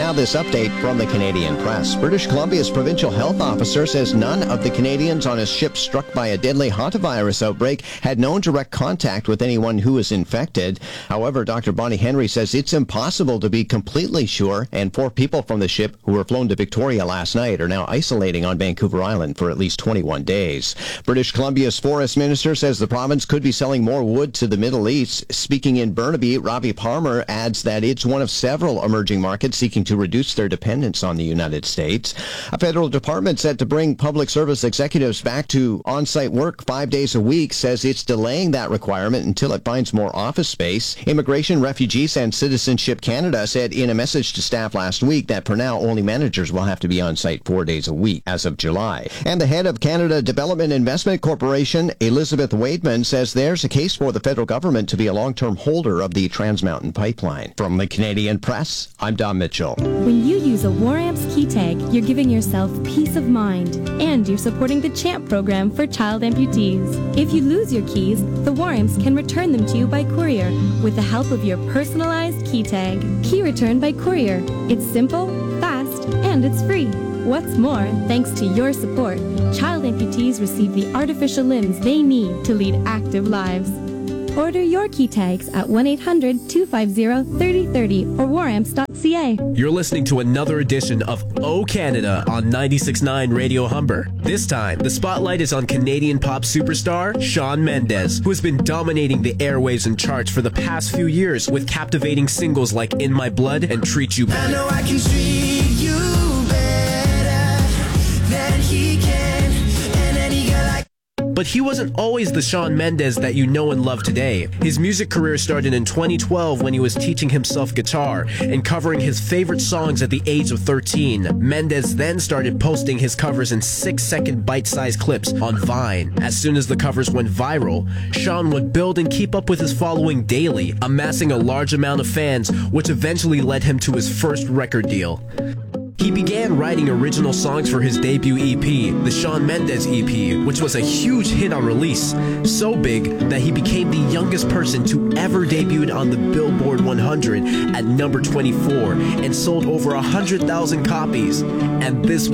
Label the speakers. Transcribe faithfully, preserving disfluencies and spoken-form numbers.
Speaker 1: Now this update from the Canadian Press. British Columbia's provincial health officer says none of the Canadians on a ship struck by a deadly hantavirus outbreak had known direct contact with anyone who was infected. However, Doctor Bonnie Henry says it's impossible to be completely sure, and four people from the ship who were flown to Victoria last night are now isolating on Vancouver Island for at least twenty-one days. British Columbia's forest minister says the province could be selling more wood to the Middle East. Speaking in Burnaby, Robbie Palmer adds that it's one of several emerging markets seeking to reduce their dependence on the United States. A federal department set to bring public service executives back to on-site work five days a week says it's delaying that requirement until it finds more office space. Immigration, Refugees, and Citizenship Canada said in a message to staff last week that for now only managers will have to be on-site four days a week as of July. And the head of Canada Development Investment Corporation, Elizabeth Wademan, says there's a case for the federal government to be a long-term holder of the Trans Mountain Pipeline. From the Canadian Press, I'm Don Mitchell.
Speaker 2: When you use a WarAmps key tag, you're giving yourself peace of mind, and you're supporting the CHAMP program for child amputees. If you lose your keys, the WarAmps can return them to you by courier with the help of your personalized key tag. Key return by courier. It's simple, fast, and it's free. What's more, thanks to your support, child amputees receive the artificial limbs they need to lead active lives. Order your key tags at one eight hundred two five zero three zero three zero or waramps dot c a.
Speaker 3: You're listening to another edition of O Canada on ninety-six point nine Radio Humber. This time, the spotlight is on Canadian pop superstar Shawn Mendes, who has been dominating the airwaves and charts for the past few years with captivating singles like In My Blood and Treat You Better.
Speaker 4: I know I can treat you better than he can, and any girl like.
Speaker 3: But he wasn't always the Shawn Mendes that you know and love today. His music career started in twenty twelve when he was teaching himself guitar and covering his favorite songs at the age of thirteen. Mendes then started posting his covers in six-second bite-sized clips on Vine. As soon as the covers went viral, Shawn would build and keep up with his following daily, amassing a large amount of fans, which eventually led him to his first record deal. He began writing original songs for his debut E P, the Shawn Mendes E P, which was a huge hit on release, so big that he became the youngest person to ever debut on the Billboard one hundred at number twenty-four and sold over one hundred thousand copies. And this